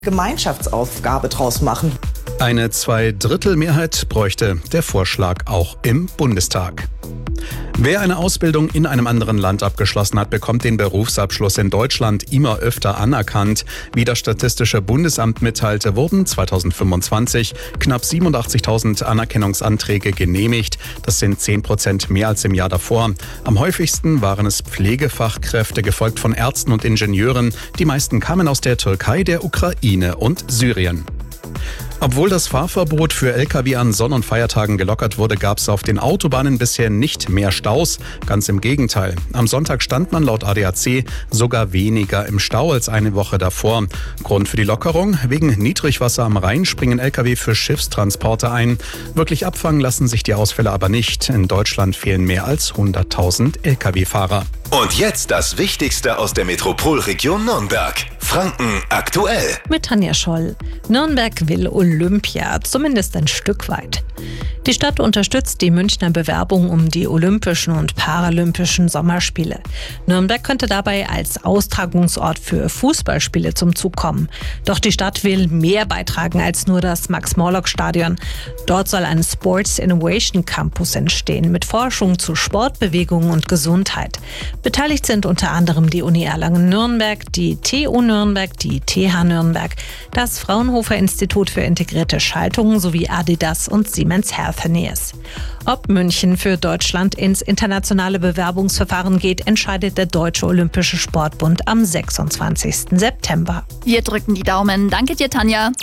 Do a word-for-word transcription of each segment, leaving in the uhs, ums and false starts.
Gemeinschaftsaufgabe draus machen. Eine Zweidrittelmehrheit bräuchte der Vorschlag auch im Bundestag. Wer eine Ausbildung in einem anderen Land abgeschlossen hat, bekommt den Berufsabschluss in Deutschland immer öfter anerkannt. Wie das Statistische Bundesamt mitteilte, wurden zweitausendfünfundzwanzig knapp siebenundachtzigtausend Anerkennungsanträge genehmigt. Das sind zehn Prozent mehr als im Jahr davor. Am häufigsten waren es Pflegefachkräfte, gefolgt von Ärzten und Ingenieuren. Die meisten kamen aus der Türkei, der Ukraine und Syrien. Obwohl das Fahrverbot für L K W an Sonn- und Feiertagen gelockert wurde, gab es auf den Autobahnen bisher nicht mehr Staus. Ganz im Gegenteil. Am Sonntag stand man laut A D A C sogar weniger im Stau als eine Woche davor. Grund für die Lockerung: wegen Niedrigwasser am Rhein springen L K W für Schiffstransporte ein. Wirklich abfangen lassen sich die Ausfälle aber nicht. In Deutschland fehlen mehr als hunderttausend L K W-Fahrer. Und jetzt das Wichtigste aus der Metropolregion Nürnberg. Franken aktuell. Mit Tanja Scholl. Nürnberg will Olympia, zumindest ein Stück weit. Die Stadt unterstützt die Münchner Bewerbung um die Olympischen und Paralympischen Sommerspiele. Nürnberg könnte dabei als Austragungsort für Fußballspiele zum Zug kommen. Doch die Stadt will mehr beitragen als nur das Max-Morlock-Stadion. Dort soll ein Sports Innovation Campus entstehen mit Forschung zu Sport, Bewegung und Gesundheit. Beteiligt sind unter anderem die Uni Erlangen-Nürnberg, die T U Nürnberg, die T H Nürnberg, das Fraunhofer Institut für integrierte Schaltungen sowie Adidas und Siemens Healthineers. Ob München für Deutschland ins internationale Bewerbungsverfahren geht, entscheidet der Deutsche Olympische Sportbund am sechsundzwanzigsten September. Wir drücken die Daumen. Danke dir, Tanja.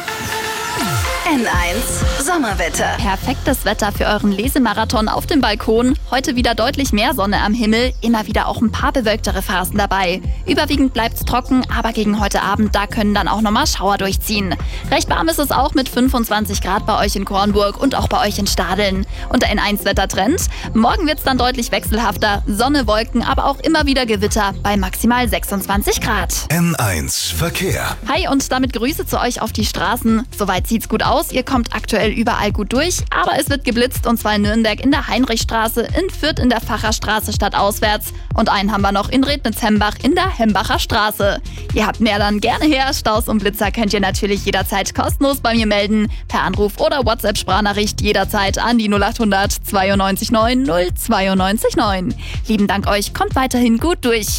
N eins Sommerwetter. Perfektes Wetter für euren Lesemarathon auf dem Balkon. Heute wieder deutlich mehr Sonne am Himmel, immer wieder auch ein paar bewölktere Phasen dabei. Überwiegend bleibt's trocken, aber gegen heute Abend, da können dann auch nochmal Schauer durchziehen. Recht warm ist es auch mit fünfundzwanzig Grad bei euch in Kornburg und auch bei euch in Stadeln. Und der N eins Wettertrend: morgen wird's dann deutlich wechselhafter. Sonne, Wolken, aber auch immer wieder Gewitter bei maximal sechsundzwanzig Grad. N eins Verkehr. Hi und damit Grüße zu euch auf die Straßen. Soweit sieht's gut aus. Ihr kommt aktuell überall gut durch, aber es wird geblitzt, und zwar in Nürnberg in der Heinrichstraße, in Fürth in der Facherstraße stadtauswärts und einen haben wir noch in Rednitz-Hembach in der Hembacher Straße. Ihr habt mehr, dann gerne her. Staus und Blitzer könnt ihr natürlich jederzeit kostenlos bei mir melden, per Anruf oder WhatsApp-Sprachnachricht jederzeit an die null achthundert zweiundneunzig neun null zweiundneunzig neun. Lieben Dank euch, kommt weiterhin gut durch.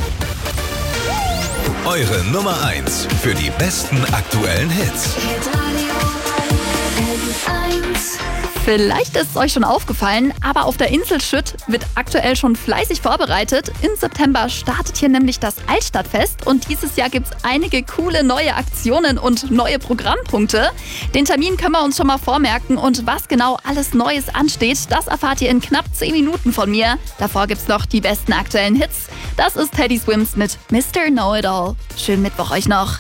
Eure Nummer eins für die besten aktuellen Hits. Vielleicht ist es euch schon aufgefallen, aber auf der Insel Schütt wird aktuell schon fleißig vorbereitet. Im September startet hier nämlich das Altstadtfest und dieses Jahr gibt es einige coole neue Aktionen und neue Programmpunkte. Den Termin können wir uns schon mal vormerken, und was genau alles Neues ansteht, das erfahrt ihr in knapp zehn Minuten von mir. Davor gibt's noch die besten aktuellen Hits. Das ist Teddy Swims mit Mister Know-It-All. Schönen Mittwoch euch noch.